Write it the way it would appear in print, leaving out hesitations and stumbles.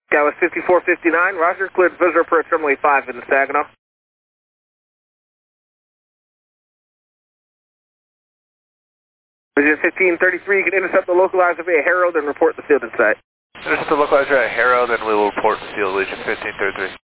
That was 5459, roger, cleared visual approach runway 5 in the Saginaw. Vision 1533, you can intercept the localizer via Herald and report the field in sight. Intercept the localizer at Herald and we will report the field, Legion 1533.